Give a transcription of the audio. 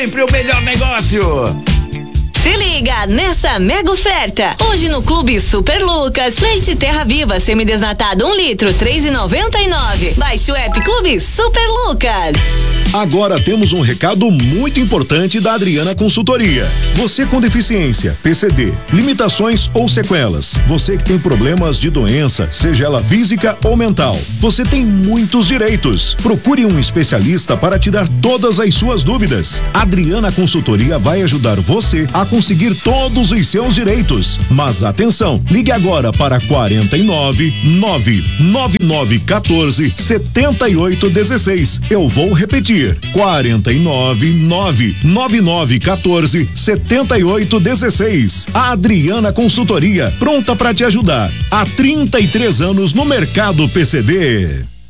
Sempre o melhor negócio. Se liga nessa mega oferta. Hoje no Clube Super Lucas, leite Terra Viva semidesnatado 1 litro, R$3,99. Baixe o app Clube Super Lucas. Agora temos um recado muito importante da Adriana Consultoria. Você com deficiência, PCD, limitações ou sequelas, você que tem problemas de doença, seja ela física ou mental, você tem muitos direitos. Procure um especialista para tirar todas as suas dúvidas. Adriana Consultoria vai ajudar você a conseguir todos os seus direitos. Mas atenção, ligue agora para 49 999 14 78 16. Eu vou repetir. 49 999 14 78 16. A Adriana Consultoria, pronta para te ajudar. Há 33 anos no mercado PCD.